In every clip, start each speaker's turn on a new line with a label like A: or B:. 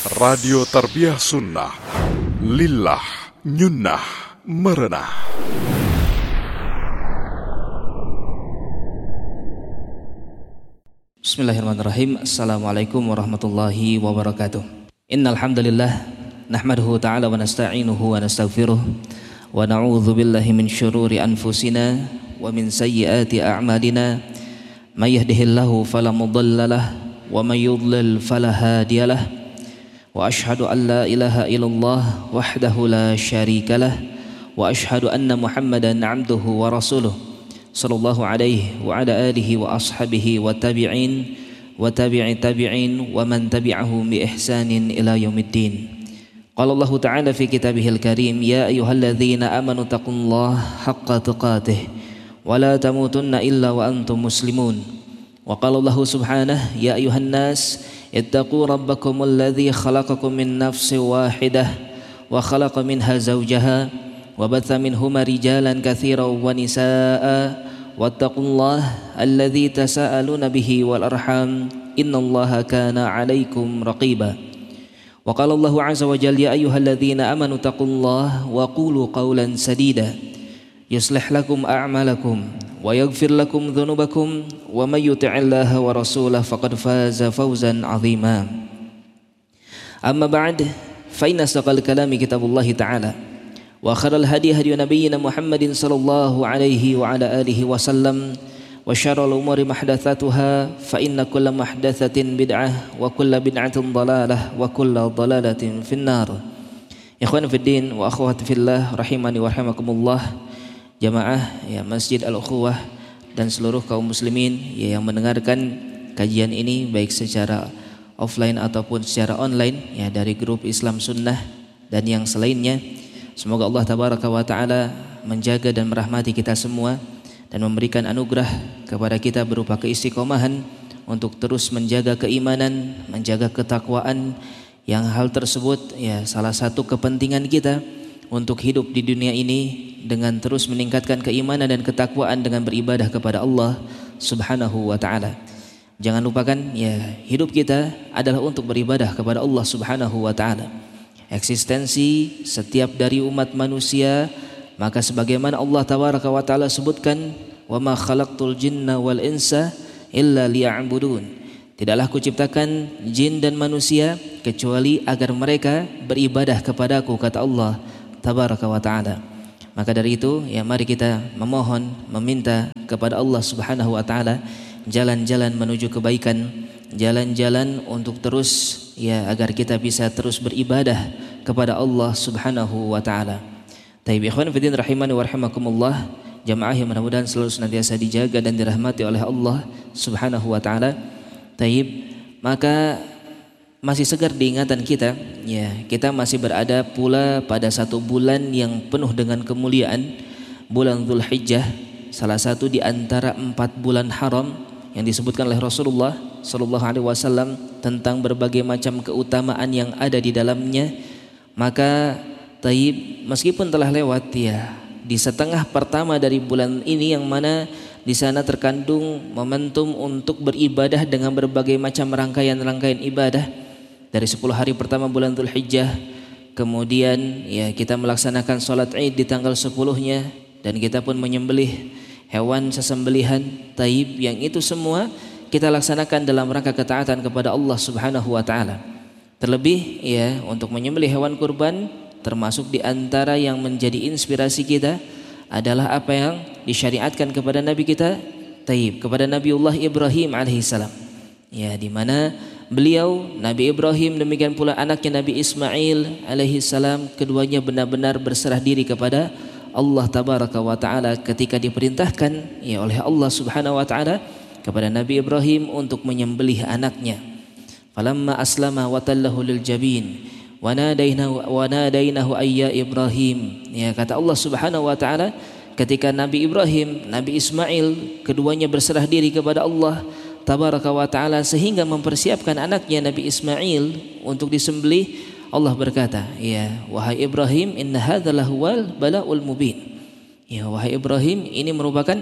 A: Radio Tarbiyah Sunnah Lillah Nyunnah Merenah.
B: Bismillahirrahmanirrahim. Assalamualaikum warahmatullahi wabarakatuh. Innal hamdalillah nahmaduhu ta'ala wa nasta'inuhu wa nastaghfiruh wa na'udzu billahi min syururi anfusina wa min sayyiati a'malina. May yahdihillahu fala mudilla lahu wa may yudlil fala hadiya lahu. Wa ashhadu an la ilaha illallah wahdahu la syarika lah wa ashhadu anna Muhammadan 'abduhu wa rasuluh sallallahu alaihi wa ala alihi wa ashabihi wa tabi'in wa tabi'i tabi'in wa man tabi'ahum bi ihsanin ila yaumiddin. Qala Allah ta'ala fi kitabihil karim, ya ayyuhalladzina amanu taqullaha haqqa tuqatih wa la tamutunna illa wa antum muslimun. Wa qala Allah subhanahu, ya ayyuhan nas ittaqu rabbakum alladzi khalaqakum min nafsin wahidah wa khalaqa minha zawjaha wa batha minhuma rijalan katsiran wa nisaa'a wattaqullaha alladzi tasaaluna bihi wal arham innallaha kana 'alaikum raqiba. Wa qala Allahu 'azza wa jalla, ya ayyuhalladzina amanu taqullaha wa qulu qawlan sadida yuslih lakum a'malakum wa yaghfir lakum dhunubakum wa may yuti'illaha wa rasulahu faqad faza fawzan 'azima. Amma ba'd, fa inna asdaqal kalami kitabullahi ta'ala wa khairal hadi hadi nabiyyina Muhammadin sallallahu alaihi wa ala alihi wasallam wa syarrul umuri muhdatsatuha fa inna kulla muhdatsatin bid'ah wa kulla bid'atin dhalalah wa kulla dhalalatin finnar. Ikhwan fiddin wa akhwat fillah rahimani wa rahimakumullah, jamaah ya Masjid Al-Ukhuwah dan seluruh kaum muslimin ya yang mendengarkan kajian ini baik secara offline ataupun secara online ya dari grup Islam Sunnah dan yang selainnya. Semoga Allah tabaraka wa ta'ala menjaga dan merahmati kita semua dan memberikan anugerah kepada kita berupa keistiqomahan untuk terus menjaga keimanan, menjaga ketakwaan, yang hal tersebut ya salah satu kepentingan kita untuk hidup di dunia ini dengan terus meningkatkan keimanan dan ketakwaan dengan beribadah kepada Allah Subhanahu wa ta'ala. Jangan lupakan ya hidup kita adalah untuk beribadah kepada Allah Subhanahu wa ta'ala. Eksistensi setiap dari umat manusia, maka sebagaimana Allah tabaraka wa ta'ala sebutkan, wa ma khalaqtul jinna wal insa illa liya'budun. Tidaklah kuciptakan jin dan manusia kecuali agar mereka beribadah kepadaku, kata Allah tabaraka wa ta'ala. Maka dari itu ya mari kita memohon, meminta kepada Allah Subhanahu wa ta'ala jalan-jalan menuju kebaikan, jalan-jalan untuk terus ya agar kita bisa terus beribadah kepada Allah Subhanahu wa ta'ala. Taib ikhwan fillah rahimani wa rahimakumullah, jamaah yang mudah-mudahan selalu senantiasa dijaga dan dirahmati oleh Allah Subhanahu wa ta'ala. Taib, maka masih segar diingatan kita ya, kita masih berada pula pada satu bulan yang penuh dengan kemuliaan, bulan Dzulhijjah, salah satu di antara 4 bulan haram yang disebutkan oleh Rasulullah sallallahu alaihi wasallam tentang berbagai macam keutamaan yang ada di dalamnya. Maka taib, meskipun telah lewat ya di setengah pertama dari bulan ini yang mana di sana terkandung momentum untuk beribadah dengan berbagai macam rangkaian-rangkaian ibadah dari 10 hari pertama bulan Dzulhijjah. Kemudian ya kita melaksanakan salat Id di tanggal 10-nya dan kita pun menyembelih hewan sesembelihan taib, yang itu semua kita laksanakan dalam rangka ketaatan kepada Allah Subhanahu wa ta'ala. Terlebih ya untuk menyembelih hewan kurban termasuk di antara yang menjadi inspirasi kita adalah apa yang disyariatkan kepada Nabi kita taib, kepada Nabiullah Ibrahim alaihissalam ya, di mana beliau Nabi Ibrahim demikian pula anaknya Nabi Ismail alaihissalam, keduanya benar-benar berserah diri kepada Allah tabaraka wa ta'ala ketika diperintahkan ya oleh Allah Subhanahu wa ta'ala kepada Nabi Ibrahim untuk menyembelih anaknya. Falamma aslama wa tallahu lil jabin wa nadainahu ayya Ibrahim. Ya, kata Allah Subhanahu wa ta'ala ketika Nabi Ibrahim, Nabi Ismail keduanya berserah diri kepada Allah tabaraka wa ta'ala sehingga mempersiapkan anaknya Nabi Ismail untuk disembelih, Allah berkata, ya wahai Ibrahim, inna hadza lahuwal bala'ul mubin. Ya wahai Ibrahim, ini merupakan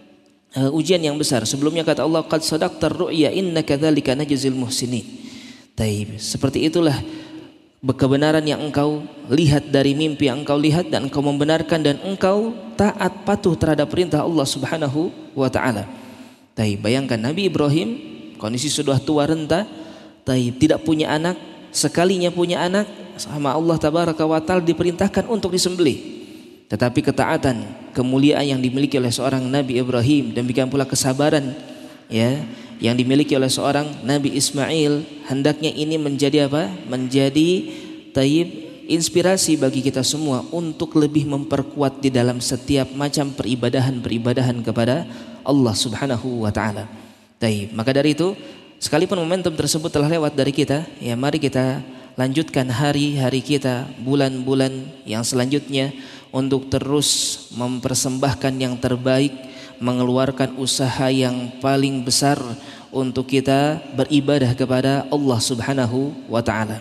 B: ujian yang besar. Sebelumnya kata Allah, qad sadaqtar ru'ya inna kadzalika najzil muhsinin. Taib, seperti itulah kebenaran yang engkau lihat dari mimpi yang engkau lihat, dan engkau membenarkan dan engkau taat patuh terhadap perintah Allah Subhanahu wa taala. Bayangkan Nabi Ibrahim kondisi sudah tua renta, tidak punya anak, sekalinya punya anak sama Allah tabaraka wa taala diperintahkan untuk disembelih. Tetapi ketaatan, kemuliaan yang dimiliki oleh seorang Nabi Ibrahim, demikian pula kesabaran ya yang dimiliki oleh seorang Nabi Ismail, hendaknya ini menjadi apa? Menjadi inspirasi bagi kita semua untuk lebih memperkuat di dalam setiap macam peribadahan kepada Allah Subhanahu wa taala. Maka dari itu, sekalipun momentum tersebut telah lewat dari kita, ya mari kita lanjutkan hari-hari kita, bulan-bulan yang selanjutnya untuk terus mempersembahkan yang terbaik, mengeluarkan usaha yang paling besar untuk kita beribadah kepada Allah Subhanahu wa taala.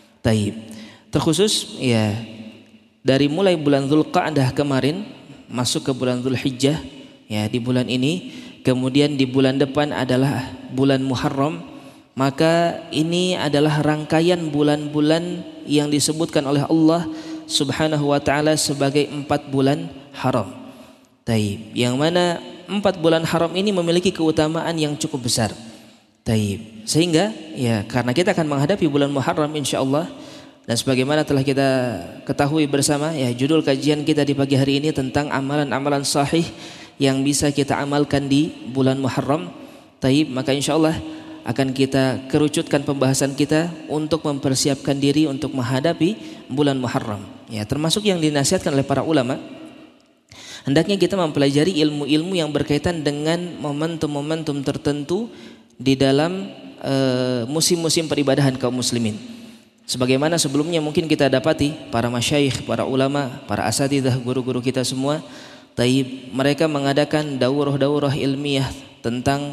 B: Terkhusus ya dari mulai bulan Dzulqa'dah kemarin masuk ke bulan Dzulhijjah ya, di bulan ini, kemudian di bulan depan adalah bulan Muharram, maka ini adalah rangkaian bulan-bulan yang disebutkan oleh Allah Subhanahu wa taala sebagai 4 bulan haram. Yang mana 4 bulan haram ini memiliki keutamaan yang cukup besar. Sehingga ya karena kita akan menghadapi bulan Muharram insyaallah, dan sebagaimana telah kita ketahui bersama ya, judul kajian kita di pagi hari ini tentang amalan-amalan sahih yang bisa kita amalkan di bulan Muharram. Maka insyaallah akan kita kerucutkan pembahasan kita untuk mempersiapkan diri untuk menghadapi bulan Muharram. Ya, termasuk yang dinasihatkan oleh para ulama, hendaknya kita mempelajari ilmu-ilmu yang berkaitan dengan momentum-momentum tertentu di dalam musim-musim peribadahan kaum muslimin. Sebagaimana sebelumnya mungkin kita dapati para masyayikh, para ulama, para asatidzah, guru-guru kita semua, mereka mengadakan daurah-daurah ilmiah tentang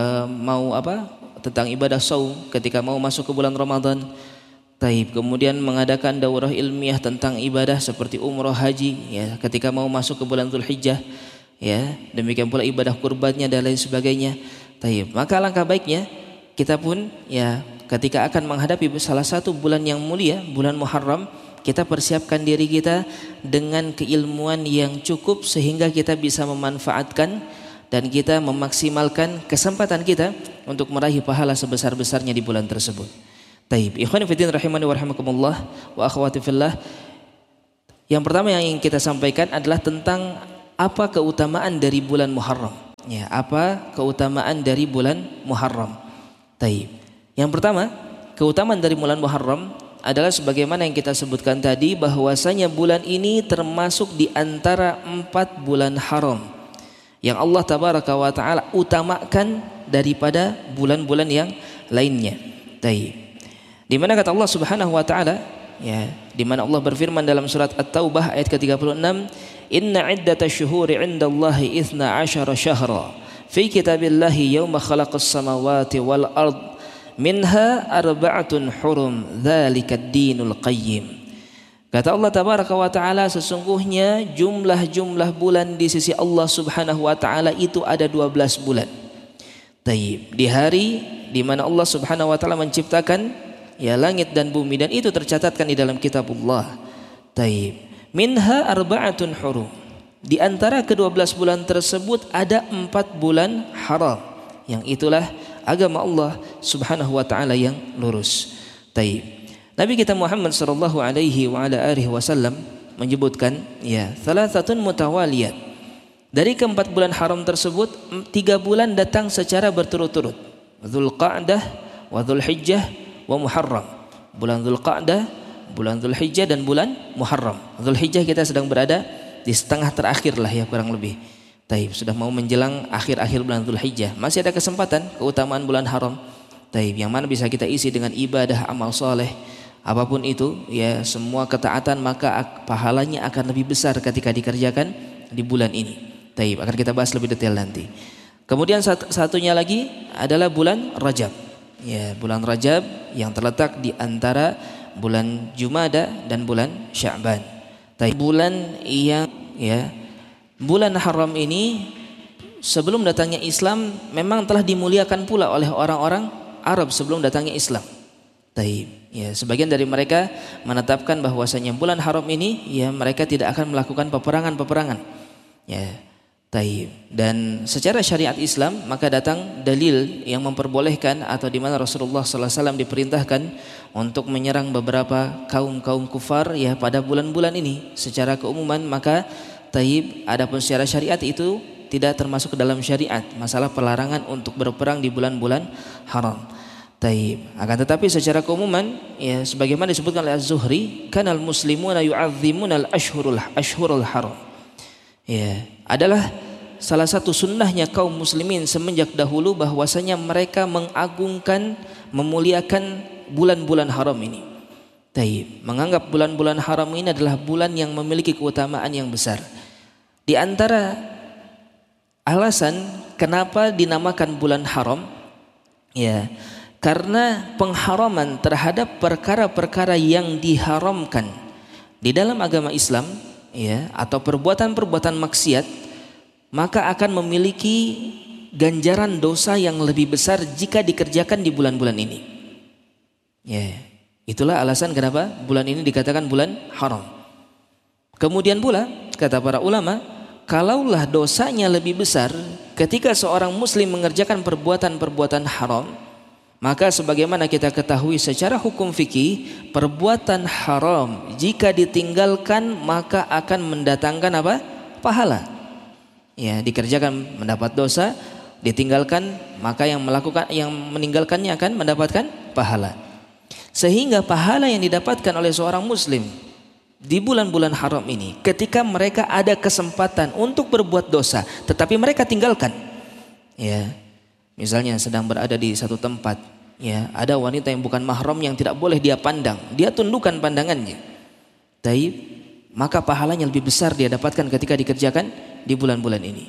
B: tentang ibadah saum ketika mau masuk ke bulan Ramadan. Kemudian mengadakan daurah ilmiah tentang ibadah seperti umrah, haji ya ketika mau masuk ke bulan Dzulhijjah ya, demikian pula ibadah kurbannya dan lain sebagainya. Maka alangkah baiknya kita pun ya ketika akan menghadapi salah satu bulan yang mulia, bulan Muharram, kita persiapkan diri kita dengan keilmuan yang cukup sehingga kita bisa memanfaatkan dan kita memaksimalkan kesempatan kita untuk meraih pahala sebesar-besarnya di bulan tersebut. Ikhwan fillah rahimani wa rahimakumullah wa akhwati fillah. Yang pertama yang ingin kita sampaikan adalah tentang apa keutamaan dari bulan Muharram. Ya, apa keutamaan dari bulan Muharram? Yang pertama, keutamaan dari bulan Muharram adalah sebagaimana yang kita sebutkan tadi, bahwasanya bulan ini termasuk di antara 4 bulan haram yang Allah tabaraka wa taala utamakan daripada bulan-bulan yang lainnya. Di mana kata Allah Subhanahu wa taala ya, di mana Allah berfirman dalam surat At-Taubah ayat ke-36, "Inna iddatash syuhuri 'indallahi 12 syahra fi kitabillahi yauma khalaqas samawati wal ard minha arba'atun hurum dzalikad dinul qayyim." Kata Allah tabaraka wa taala, sesungguhnya jumlah bulan di sisi Allah Subhanahu wa taala itu ada 12 bulan. Di hari di mana Allah Subhanahu wa taala menciptakan ya langit dan bumi, dan itu tercatatkan di dalam kitabullah. Minha arba'atun hurum. Di antara ke-12 bulan tersebut ada 4 bulan haram, yang itulah agama Allah Subhanahu wa taala yang lurus. Nabi kita Muhammad sallallahu alaihi wa ala alihi wasallam menyebutkan ya, thalathatun mutawaliyat. Dari ke-4 bulan haram tersebut 3 bulan datang secara berturut-turut. Dzulqa'dah wa Dzulhijjah wa Muharram. Bulan Dzulqa'dah, bulan Dzulhijjah dan bulan Muharram. Dzulhijjah kita sedang berada di setengah terakhir lah ya kurang lebih. Sudah mau menjelang akhir-akhir bulan Dzulhijjah. Masih ada kesempatan keutamaan bulan haram. Yang mana bisa kita isi dengan ibadah, amal soleh, apapun itu ya, semua ketaatan, maka pahalanya akan lebih besar ketika dikerjakan di bulan ini. Akan kita bahas lebih detail nanti. Kemudian satunya lagi adalah bulan Rajab. Ya, bulan Rajab yang terletak di antara bulan Jumada dan bulan Sya'ban. Bulan yang ya, bulan haram ini sebelum datangnya Islam memang telah dimuliakan pula oleh orang-orang Arab sebelum datangnya Islam. Taib. Ya, sebagian dari mereka menetapkan bahwasanya bulan haram ini ya mereka tidak akan melakukan peperangan-peperangan. Ya. Taib. Dan secara syariat Islam maka datang dalil yang memperbolehkan atau di mana Rasulullah SAW diperintahkan untuk menyerang beberapa kaum kufar ya pada bulan-bulan ini secara keumuman. Maka taib, adapun secara syariat itu tidak termasuk ke dalam syariat masalah pelarangan untuk berperang di bulan-bulan haram. Taib. Akan tetapi secara keumuman ya sebagaimana disebutkan oleh Az-Zuhri, kanal muslimuna yu'azzimuna al-ashhurul haram. Ya, adalah salah satu sunnahnya kaum muslimin semenjak dahulu bahwasanya mereka mengagungkan, memuliakan bulan-bulan haram ini. Taib. Menganggap bulan-bulan haram ini adalah bulan yang memiliki keutamaan yang besar. Di antara alasan kenapa dinamakan bulan haram, ya, karena pengharaman terhadap perkara-perkara yang diharamkan di dalam agama Islam, ya, atau perbuatan-perbuatan maksiat, maka akan memiliki ganjaran dosa yang lebih besar jika dikerjakan di bulan-bulan ini. Ya, itulah alasan kenapa bulan ini dikatakan bulan haram. Kemudian pula kata para ulama, kalaulah dosanya lebih besar ketika seorang muslim mengerjakan perbuatan-perbuatan haram, maka sebagaimana kita ketahui secara hukum fikih, perbuatan haram jika ditinggalkan maka akan mendatangkan apa? Pahala. Ya, dikerjakan mendapat dosa, ditinggalkan maka yang meninggalkannya akan mendapatkan pahala. Sehingga pahala yang didapatkan oleh seorang muslim di bulan-bulan haram ini ketika mereka ada kesempatan untuk berbuat dosa tetapi mereka tinggalkan. Ya. Misalnya sedang berada di satu tempat, ya, ada wanita yang bukan mahram yang tidak boleh dia pandang, dia tundukkan pandangannya. Taib, maka pahalanya lebih besar dia dapatkan ketika dikerjakan di bulan-bulan ini.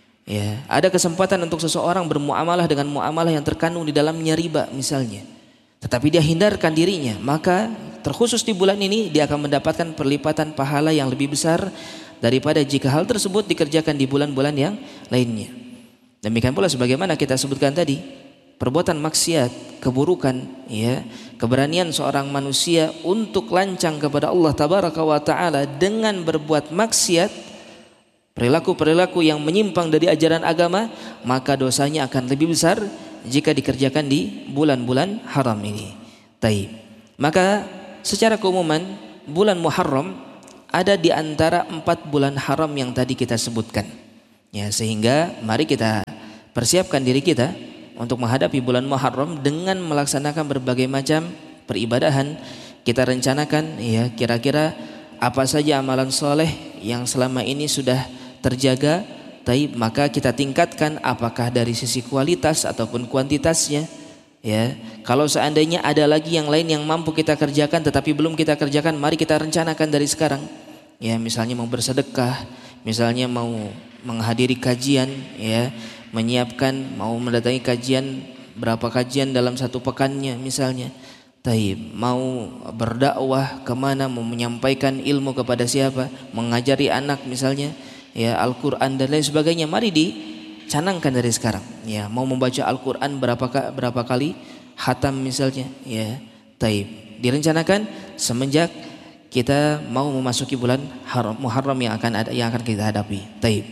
B: Ya, ada kesempatan untuk seseorang bermuamalah dengan muamalah yang terkandung di dalamnya riba misalnya, tetapi dia hindarkan dirinya, maka terkhusus di bulan ini dia akan mendapatkan perlipatan pahala yang lebih besar daripada jika hal tersebut dikerjakan di bulan-bulan yang lainnya. Demikian pula sebagaimana kita sebutkan tadi, perbuatan maksiat, keburukan, ya, keberanian seorang manusia untuk lancang kepada Allah Tabaraka wa Ta'ala dengan berbuat maksiat, perilaku-perilaku yang menyimpang dari ajaran agama, maka dosanya akan lebih besar jika dikerjakan di bulan-bulan haram ini. Taib. Maka secara keumuman bulan Muharram ada di antara 4 bulan haram yang tadi kita sebutkan. Ya, sehingga mari kita persiapkan diri kita untuk menghadapi bulan Muharram dengan melaksanakan berbagai macam peribadahan. Kita rencanakan ya kira-kira apa saja amalan soleh yang selama ini sudah terjaga, taib, maka kita tingkatkan apakah dari sisi kualitas ataupun kuantitasnya. Ya, kalau seandainya ada lagi yang lain yang mampu kita kerjakan tetapi belum kita kerjakan, mari kita rencanakan dari sekarang. Ya, misalnya mau bersedekah, misalnya mau menghadiri kajian, ya, menyiapkan mau mendatangi kajian, berapa kajian dalam satu pekannya misalnya. Taib, mau berdakwah kemana, mau menyampaikan ilmu kepada siapa, mengajari anak misalnya, ya, Al-Quran dan lain sebagainya. Mari dicanangkan dari sekarang. Ya, mau membaca Al-Quran berapa kali khatam misalnya, ya, taib, direncanakan semenjak kita mau memasuki bulan Muharram yang akan kita hadapi. Taib.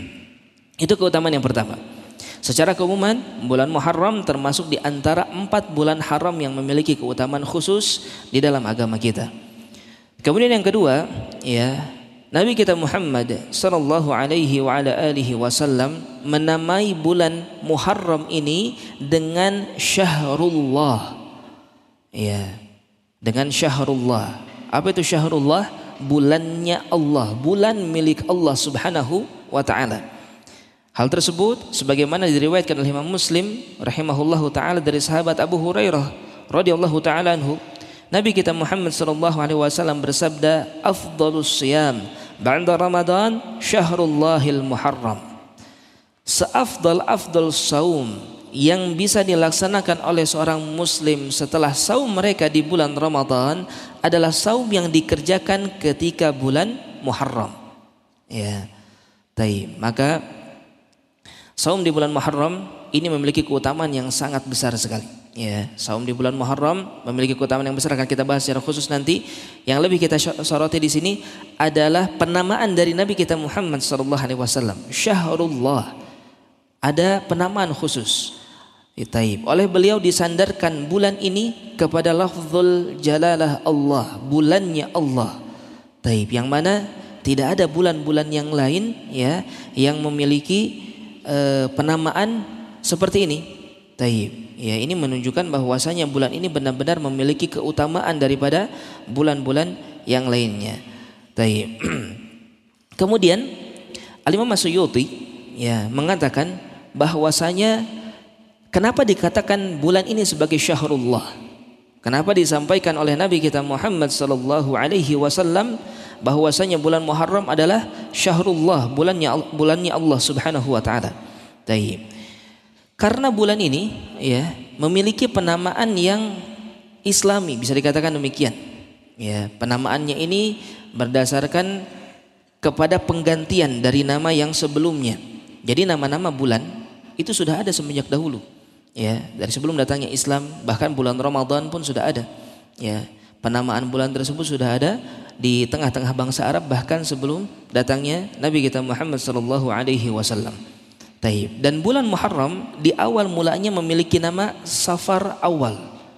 B: Itu keutamaan yang pertama. Secara keumuman bulan Muharram termasuk di antara 4 bulan haram yang memiliki keutamaan khusus di dalam agama kita. Kemudian yang kedua, ya, Nabi kita Muhammad sallallahu alaihi wa ala alihi wasallam menamai bulan Muharram ini dengan Syahrullah. Ya, dengan Syahrullah. Apa itu Syahrullah? Bulannya Allah, bulan milik Allah Subhanahu wa taala. Hal tersebut sebagaimana diriwayatkan oleh Imam Muslim rahimahullahu taala dari sahabat Abu Hurairah radhiyallahu taala anhu, Nabi kita Muhammad sallallahu alaihi wasallam bersabda, "Afdhalus shiyam ba'da Ramadan Syahrullahil Muharram." Seafdal saum yang bisa dilaksanakan oleh seorang muslim setelah saum mereka di bulan Ramadan adalah saum yang dikerjakan ketika bulan Muharram. Ya. Taib. Maka saum di bulan Muharram ini memiliki keutamaan yang sangat besar sekali. Ya, saum di bulan Muharram memiliki keutamaan yang besar, akan kita bahas secara khusus nanti. Yang lebih kita soroti di sini adalah penamaan dari Nabi kita Muhammad sallallahu alaihi wasallam, Syahrullah. Ada penamaan khusus. Taib. Oleh beliau disandarkan bulan ini kepada lafzul jalalah Allah, bulannya Allah. Taib. Yang mana tidak ada bulan-bulan yang lain ya yang memiliki penamaan seperti ini. Taib. Ya, ini menunjukkan bahwasanya bulan ini benar-benar memiliki keutamaan daripada bulan-bulan yang lainnya. Taib. Kemudian Al-Imam As-Suyuti ya mengatakan bahwasanya kenapa dikatakan bulan ini sebagai syahrullah? Kenapa disampaikan oleh Nabi kita Muhammad sallallahu alaihi wasallam bahwasanya bulan Muharram adalah syahrullah, bulannya Allah Subhanahu wa taala. Taib. Karena bulan ini ya memiliki penamaan yang Islami, bisa dikatakan demikian. Ya, penamaannya ini berdasarkan kepada penggantian dari nama yang sebelumnya. Jadi nama-nama bulan itu sudah ada semenjak dahulu. Ya, dari sebelum datangnya Islam, bahkan bulan Ramadan pun sudah ada. Ya, penamaan bulan tersebut sudah ada di tengah-tengah bangsa Arab bahkan sebelum datangnya Nabi kita Muhammad sallallahu alaihi wasallam. Taib. Dan bulan Muharram di awal mulanya memiliki nama Safar Awal.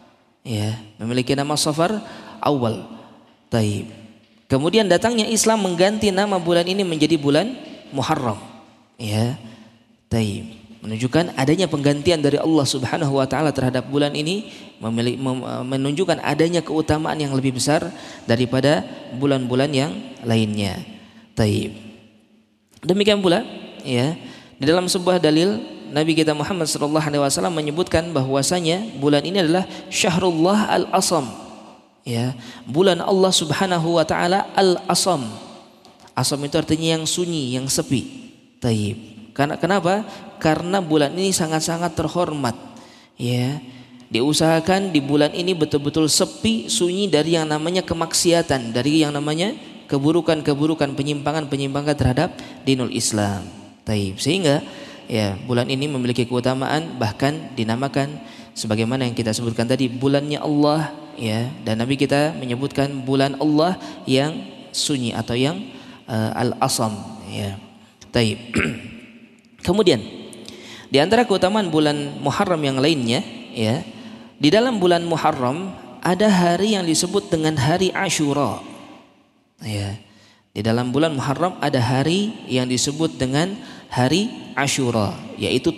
B: Ya, memiliki nama Safar Awal. Taib. Kemudian datangnya Islam mengganti nama bulan ini menjadi bulan Muharram. Ya. Taib. Menunjukkan adanya penggantian dari Allah Subhanahu wa taala terhadap bulan ini, menunjukkan adanya keutamaan yang lebih besar daripada bulan-bulan yang lainnya. Taib. Demikian pula ya, di dalam sebuah dalil Nabi kita Muhammad sallallahu alaihi wasallam menyebutkan bahwasanya bulan ini adalah Syahrullah Al-Asam. Ya, bulan Allah Subhanahu wa taala Al-Asam. Asam itu artinya yang sunyi, yang sepi. Taib. Kenapa? Karena bulan ini sangat-sangat terhormat. Ya, diusahakan di bulan ini betul-betul sepi, sunyi dari yang namanya kemaksiatan, dari yang namanya keburukan-keburukan, penyimpangan-penyimpangan terhadap dinul Islam. Taib. Sehingga ya bulan ini memiliki keutamaan, bahkan dinamakan sebagaimana yang kita sebutkan tadi bulannya Allah ya, dan Nabi kita menyebutkan bulan Allah yang sunyi atau yang al-asam ya. Taib. Kemudian di antara keutamaan bulan Muharram yang lainnya ya, di dalam bulan Muharram ada hari yang disebut dengan hari Asyura. Ya. Di dalam bulan Muharram ada hari yang disebut dengan hari Asyura, yaitu